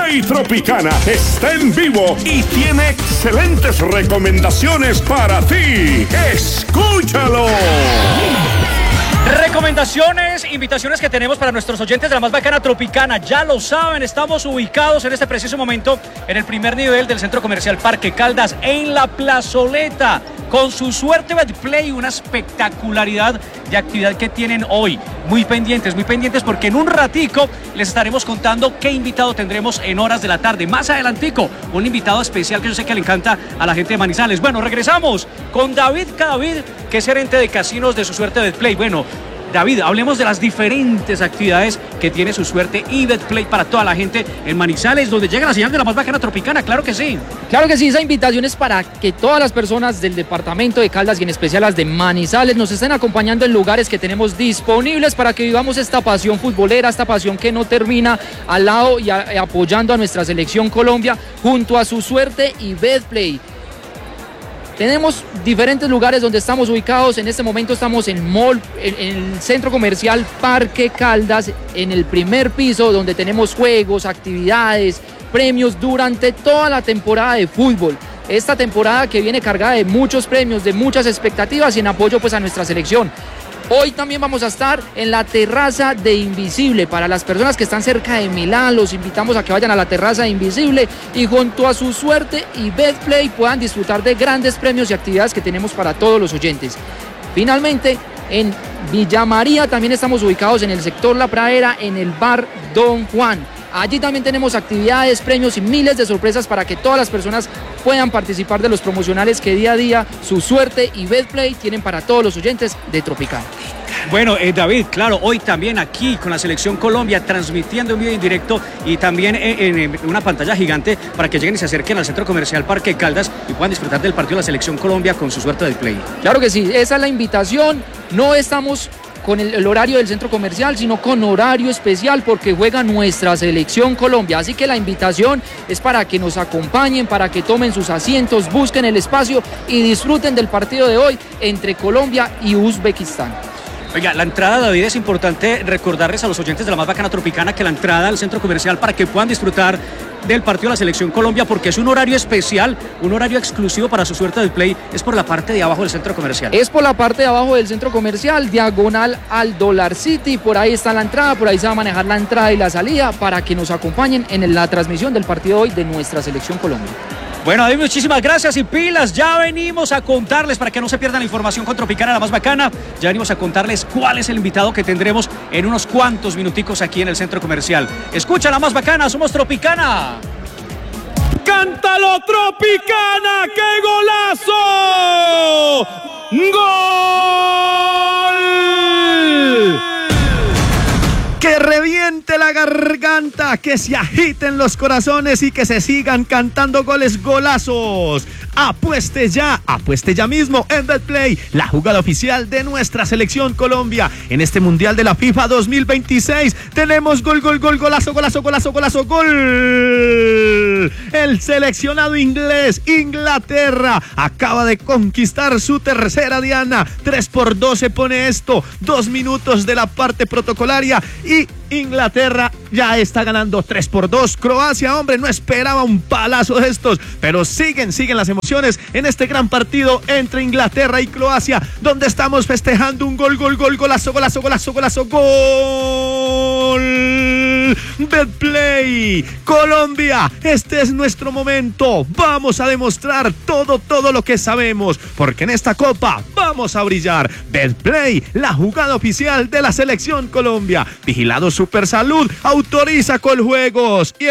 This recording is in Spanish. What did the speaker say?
Betplay Tropicana está en vivo y tiene excelentes recomendaciones para ti. ¡Escúchalo! Recomendaciones, invitaciones que tenemos para nuestros oyentes de la más bacana Tropicana. Ya lo saben, estamos ubicados en este preciso momento en el primer nivel del Centro Comercial Parque Caldas, en la plazoleta. Con su suerte Betplay, una espectacularidad de actividad que tienen hoy. Muy pendientes porque en un ratico les estaremos contando qué invitado tendremos en horas de la tarde. Más adelantico, un invitado especial que yo sé que le encanta a la gente de Manizales. Bueno, regresamos con David Cadavid, que es gerente de casinos de su suerte Betplay. Bueno, David, hablemos de las diferentes actividades que tiene su suerte y Betplay para toda la gente en Manizales, donde llega la señal de la más bacana Tropicana. Claro que sí. Claro que sí, esa invitación es para que todas las personas del departamento de Caldas y en especial las de Manizales nos estén acompañando en lugares que tenemos disponibles para que vivamos esta pasión futbolera, esta pasión que no termina al lado y apoyando a nuestra selección Colombia junto a su suerte y Betplay. Tenemos diferentes lugares donde estamos ubicados. En este momento estamos en el Centro Comercial Parque Caldas, en el primer piso, donde tenemos juegos, actividades, premios durante toda la temporada de fútbol. Esta temporada que viene cargada de muchos premios, de muchas expectativas y en apoyo pues a nuestra selección. Hoy también vamos a estar en la terraza de Invisible. Para las personas que están cerca de Milán, los invitamos a que vayan a la terraza de Invisible y junto a su suerte y Betplay puedan disfrutar de grandes premios y actividades que tenemos para todos los oyentes. Finalmente, en Villa María también estamos ubicados en el sector La Pradera, en el bar Don Juan. Allí también tenemos actividades, premios y miles de sorpresas para que todas las personas puedan participar de los promocionales que día a día su suerte y Betplay tienen para todos los oyentes de Tropicana. Bueno, David, claro, hoy también aquí con la Selección Colombia transmitiendo en vivo y en directo y también en una pantalla gigante para que lleguen y se acerquen al Centro Comercial Parque Caldas y puedan disfrutar del partido de la Selección Colombia con su suerte Betplay. Claro que sí, esa es la invitación. No estamos con el horario del centro comercial, sino con horario especial porque juega nuestra selección Colombia. Así que la invitación es para que nos acompañen, para que tomen sus asientos, busquen el espacio y disfruten del partido de hoy entre Colombia y Uzbekistán. Oiga, la entrada, David, es importante recordarles a los oyentes de la más bacana Tropicana que la entrada al centro comercial para que puedan disfrutar del partido de la Selección Colombia, porque es un horario especial, un horario exclusivo para su suerte del Play, es por la parte de abajo del centro comercial. Es por la parte de abajo del centro comercial, diagonal al Dollar City, por ahí está la entrada, por ahí se va a manejar la entrada y la salida para que nos acompañen en la transmisión del partido de hoy de nuestra Selección Colombia. Bueno, David, muchísimas gracias y pilas. Ya venimos a contarles, para que no se pierdan la información con Tropicana, la más bacana, ya venimos a contarles cuál es el invitado que tendremos en unos cuantos minuticos aquí en el centro comercial. Escucha la más bacana, somos Tropicana. ¡Cántalo, Tropicana! ¡Qué golazo! ¡Gol! Que reviente la garganta, que se agiten los corazones y que se sigan cantando goles, golazos. Apueste ya mismo en Betplay, la jugada oficial de nuestra Selección Colombia. En este Mundial de la FIFA 2026 tenemos gol, golazo, gol. El seleccionado inglés, Inglaterra, acaba de conquistar su tercera diana. 3-2 se pone esto, 2 minutos de la parte protocolaria y Inglaterra ya está ganando 3-2. Croacia, hombre, no esperaba un palazo de estos, pero siguen las emociones en este gran partido entre Inglaterra y Croacia, donde estamos festejando un gol, golazo, gol. Betplay, Colombia, este es nuestro momento. Vamos a demostrar todo lo que sabemos, porque en esta copa vamos a brillar. Betplay, la jugada oficial de la Selección Colombia. Vigilado Supersalud, autoriza Coljuegos.